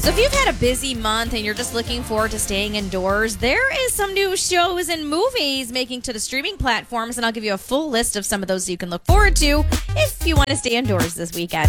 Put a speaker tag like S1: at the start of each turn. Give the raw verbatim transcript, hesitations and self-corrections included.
S1: So if you've had a busy month and you're just looking forward to staying indoors, there is some new shows and movies making to the streaming platforms, and I'll give you a full list of some of those you can look forward to if you want to stay indoors this weekend.